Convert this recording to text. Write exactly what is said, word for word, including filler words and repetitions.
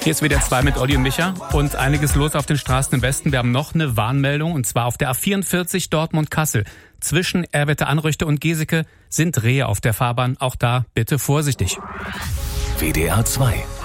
Hier ist W D R zwei mit Olli und Micha und einiges los auf den Straßen im Westen. Wir haben noch eine Warnmeldung und zwar auf der A vierundvierzig Dortmund-Kassel. Zwischen Erwette-Anrüchte und Geseke sind Rehe auf der Fahrbahn. Auch da bitte vorsichtig. W D R zwei